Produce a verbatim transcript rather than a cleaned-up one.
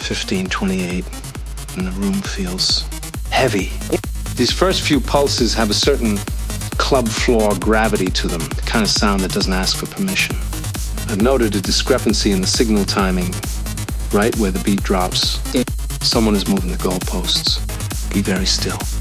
fifteen twenty-eight, and the room feels heavy. These first few pulses have a certain club floor gravity to them, the kind of sound that doesn't ask for permission. I've noted a discrepancy in the signal timing, right where the beat drops. Someone is moving the goalposts. Be very still.